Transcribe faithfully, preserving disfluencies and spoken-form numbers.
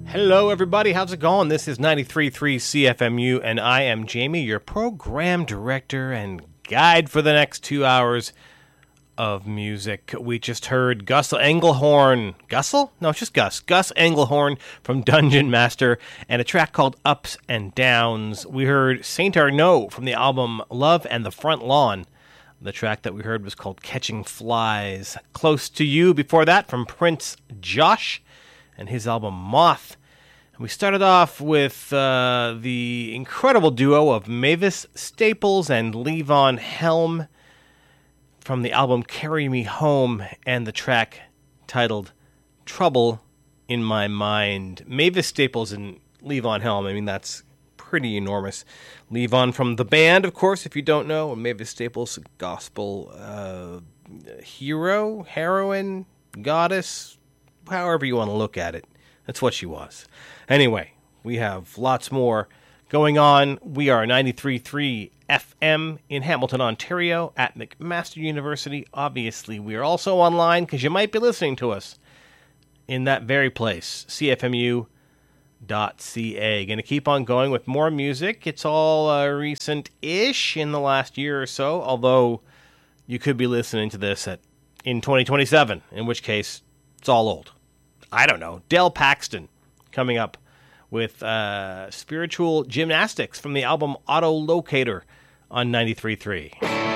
Hello, everybody. How's it going? This is ninety-three point three C F M U, and I am Jamie, your program director and guide for the next two hours of music. We just heard Gus Engelhorn. Gussel? No, it's just Gus. Gus Engelhorn from Dungeon Master, and a track called Ups and Downs. We heard Saint Arnaud from the album Love and the Front Lawn. The track that we heard was called Catching Flies. Close to You before that from Prince Josh and his album Moth. We started off with uh, the incredible duo of Mavis Staples and Levon Helm from the album Carry Me Home and the track titled Trouble in My Mind. Mavis Staples and Levon Helm, I mean, that's pretty enormous. Levon from The Band, of course, if you don't know. Mavis Staples, gospel uh, hero, heroine, goddess, however you want to look at it. That's what she was. Anyway, we have lots more going on. We are ninety-three point three F M in Hamilton, Ontario at McMaster University. Obviously, we are also online because you might be listening to us in that very place, C F M U dot C A. Going to keep on going with more music. It's all uh, recent-ish in the last year or so, although you could be listening to this at in twenty twenty-seven, in which case it's all old. I don't know. Del Paxton coming up with uh, Spiritual Gymnastics from the album Autolocator on ninety-three point three.